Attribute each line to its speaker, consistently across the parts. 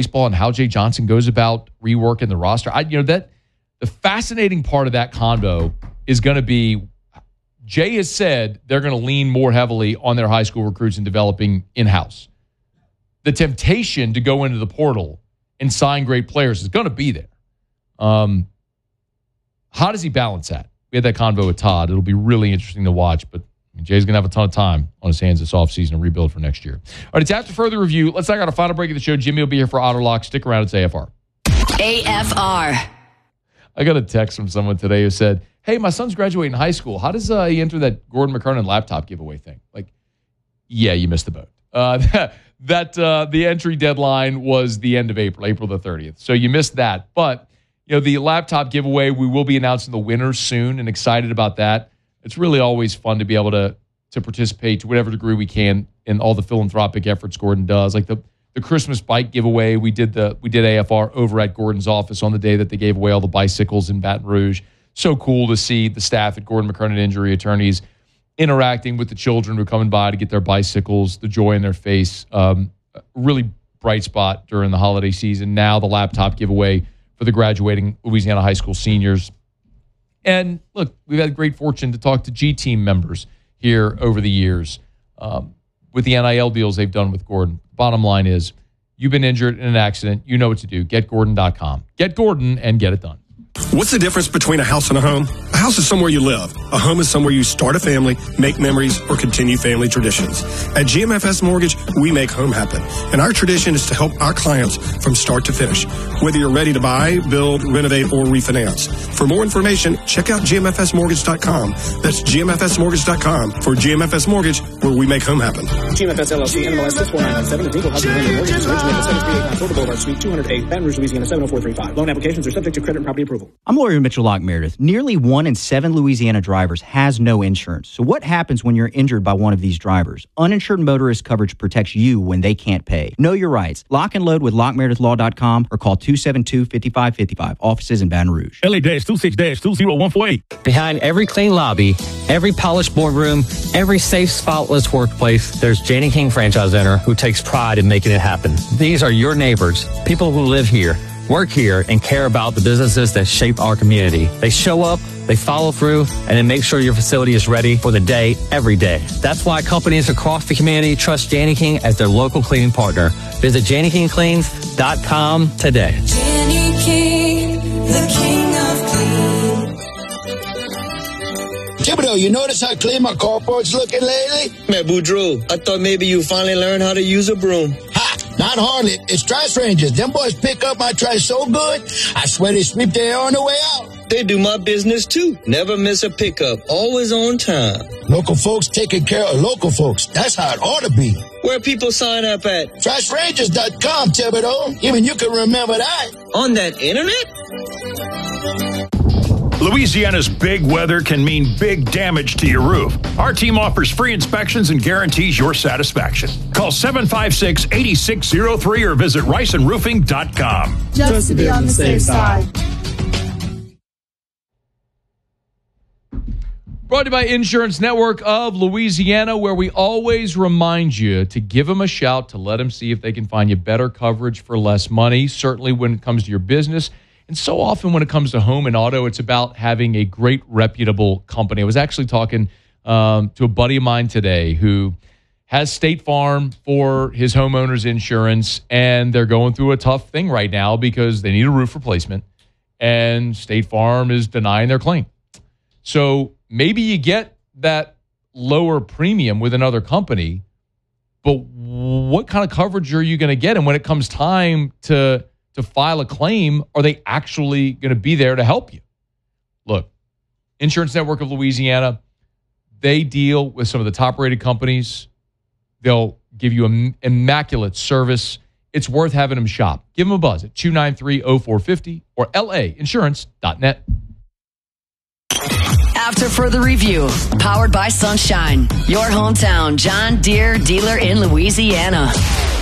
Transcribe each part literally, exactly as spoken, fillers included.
Speaker 1: baseball and how Jay Johnson goes about reworking the roster. I, you know, that the fascinating part of that convo is going to be Jay has said they're going to lean more heavily on their high school recruits and developing in-house. The temptation to go into the portal and sign great players is going to be there. Um, how does he balance that? We had that convo with Todd. It'll be really interesting to watch, but I mean, Jay's going to have a ton of time on his hands this offseason to rebuild for next year. All right, it's after further review. Let's knock out a final break of the show. Jimmy will be here for Auto Lock. Stick around. It's A F R.
Speaker 2: A F R.
Speaker 1: I got a text from someone today who said, hey, my son's graduating high school. How does uh, he enter that Gordon McKernan laptop giveaway thing? Like, yeah, you missed the boat. Uh, that that uh, the entry deadline was the end of April, April the thirtieth. So you missed that. But, you know, the laptop giveaway, we will be announcing the winners soon and excited about that. It's really always fun to be able to to participate to whatever degree we can in all the philanthropic efforts Gordon does. Like the the Christmas bike giveaway, we did the we did A F R over at Gordon's office on the day that they gave away all the bicycles in Baton Rouge. So cool to see the staff at Gordon McKernan Injury Attorneys interacting with the children who are coming by to get their bicycles, the joy in their face. Um, really bright spot during the holiday season. Now the laptop giveaway for the graduating Louisiana high school seniors. And look, we've had great fortune to talk to G-Team members here over the years um, with the N I L deals they've done with Gordon. Bottom line is, you've been injured in an accident, you know what to do. Get Gordon dot com. Get Gordon and get it done.
Speaker 3: What's the difference between a house and a home? A house is somewhere you live. A home is somewhere you start a family, make memories, or continue family traditions. At G M F S Mortgage, we make home happen. And our tradition is to help our clients from start to finish. Whether you're ready to buy, build, renovate, or refinance. For more information, check out G M F S mortgage dot com. That's G M F S mortgage dot com for G M F S Mortgage, where we make home happen.
Speaker 4: G M F S L L C, N M L S six four nine nine seven, and Eagle Housing Lending Mortgage is originated at seven three eight nine Florida Boulevard, Suite two oh eight, Baton Rouge, Louisiana seven oh four three five. Loan applications are subject to credit and property approval.
Speaker 5: I'm lawyer Mitchell Locke Meredith. Nearly one in seven Louisiana drivers has no insurance. So what happens when you're injured by one of these drivers? Uninsured motorist coverage protects you when they can't pay. Know your rights. Lock and load with lock meredith law dot com or call two seven two, five five five five. Offices in Baton Rouge.
Speaker 6: L A twenty-six two zero one four eight.
Speaker 7: Behind every clean lobby, every polished boardroom, every safe, spotless workplace, there's Janney King Franchise Center, who takes pride in making it happen. These are your neighbors, people who live here, work here, and care about the businesses that shape our community. They show up, they follow through, and they make sure your facility is ready for the day, every day. That's why companies across the community trust Janney King as their local cleaning partner. Visit Janney King Cleans dot com today.
Speaker 8: Janney King, the king of clean.
Speaker 9: Thibodeau, you notice how clean my carport's looking lately?
Speaker 10: Man, Boudreaux, I thought maybe you finally learned how to use a broom.
Speaker 9: Ha! Not hardly. It's Trash Rangers. Them boys pick up my trash so good, I swear they sweep their air on the way out.
Speaker 10: They do my business, too. Never miss a pickup. Always on time.
Speaker 9: Local folks taking care of local folks. That's how it ought to be.
Speaker 10: Where people sign up at?
Speaker 9: trash rangers dot com, Thibodeau. Even you can remember that.
Speaker 10: On that internet?
Speaker 6: Louisiana's big weather can mean big damage to your roof. Our team offers free inspections and guarantees your satisfaction. Call seven five six, eight six zero three or visit rice and roofing dot com.
Speaker 8: Just to be on the safe side.
Speaker 1: Brought to you by Insurance Network of Louisiana, where we always remind you to give them a shout, to let them see if they can find you better coverage for less money, certainly when it comes to your business. And so often when it comes to home and auto, it's about having a great, reputable company. I was actually talking um, to a buddy of mine today who has State Farm for his homeowner's insurance, and they're going through a tough thing right now because they need a roof replacement, and State Farm is denying their claim. So maybe you get that lower premium with another company, but what kind of coverage are you going to get? And when it comes time to to file a claim, are they actually going to be there to help you? Look, Insurance Network of Louisiana, they deal with some of the top-rated companies. They'll give you an immaculate service. It's worth having them shop. Give them a buzz at two nine three, oh four five oh or L A insurance dot net.
Speaker 2: After further review, powered by Sunshine, your hometown John Deere dealer in Louisiana.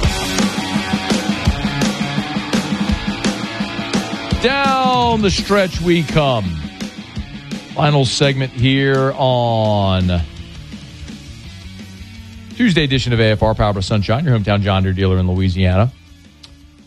Speaker 1: Down the stretch we come. Final segment here on Tuesday edition of A F R, powered by Sunshine, your hometown John Deere dealer in Louisiana.